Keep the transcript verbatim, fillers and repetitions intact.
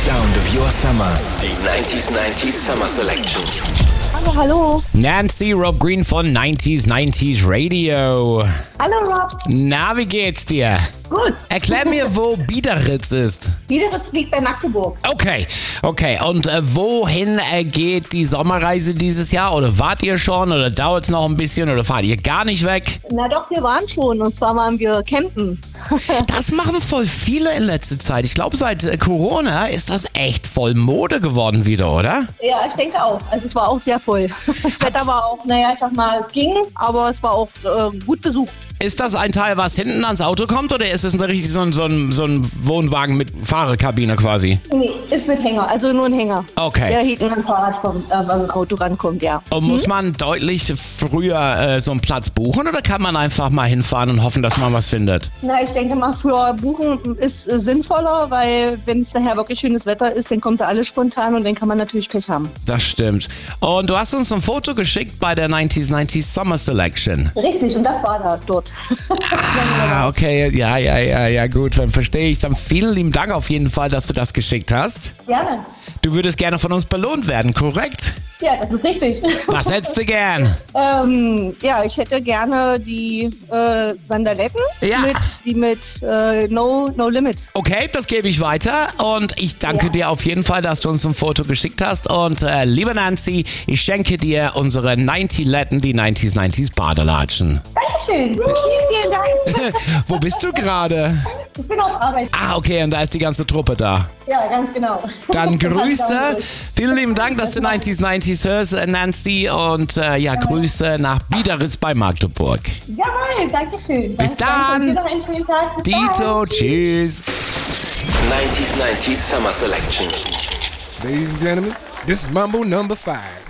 sound of your summer. Die nineties nineties Summer Selection. Hallo, hallo. Nancy, Rob Green von nineties nineties Radio. Hallo, Rob. Na, wie geht's dir? Gut. Erklär mir, wo Biederitz ist. Biederitz liegt bei Magdeburg. Okay, okay. Und äh, wohin äh, geht die Sommerreise dieses Jahr? Oder wart ihr schon? Oder dauert es noch ein bisschen? Oder fahrt ihr gar nicht weg? Na doch, wir waren schon. Und zwar waren wir campen. Das machen voll viele in letzter Zeit. Ich glaube, seit äh, Corona ist das echt voll Mode geworden wieder, oder? Ja, ich denke auch. Also es war auch sehr voll. Das Wetter war auch, naja, ich sag mal, es ging. Aber es war auch äh, gut besucht. Ist das ein Teil, was hinten ans Auto kommt, oder ist es ein richtig so ein, so ein, so ein Wohnwagen mit Fahrerkabine quasi? Nee, ist mit Hänger, also nur ein Hänger. Okay. Der hinten am Fahrrad kommt, äh, am Auto rankommt, ja. Und muss Hm? man deutlich früher äh, so einen Platz buchen, oder kann man einfach mal hinfahren und hoffen, dass man was findet? Na, ich denke mal, für Buchen ist äh, sinnvoller, weil wenn es nachher wirklich schönes Wetter ist, dann kommen sie alle spontan und dann kann man natürlich Pech haben. Das stimmt. Und du hast uns ein Foto geschickt bei der nineties nineties Summer Selection. Richtig, und das war da dort. Ah, okay, ja, ja, ja, ja, gut, dann verstehe ich. Dann vielen lieben Dank auf jeden Fall, dass du das geschickt hast. Gerne. Du würdest gerne von uns belohnt werden, korrekt? Ja, das ist richtig. Was hättest du gern? ähm, ja, ich hätte gerne die äh, Sandaletten, Ja. mit, die mit äh, no, no Limit. Okay, das gebe ich weiter und ich danke Ja. dir auf jeden Fall, dass du uns ein Foto geschickt hast. Und äh, liebe Nancy, ich schenke dir unsere neunzig-Letten, die nineties nineties Badelatschen. Dankeschön. Vielen, vielen Dank. Wo bist du gerade? Ich bin auf Arbeit. Ah, okay, und da ist die ganze Truppe da. Ja, ganz genau. Dann Grüße. Vielen lieben Dank, dass du nineties nineties hörst, Nancy. Und äh, ja, Grüße nach Biederitz bei Magdeburg. Jawohl, danke schön. Bis Danke, dann. Dir noch einen schönen Tag. Bis Dito, dann. tschüss. nineties nineties Summer Selection. Ladies and gentlemen, this is Mambo number five.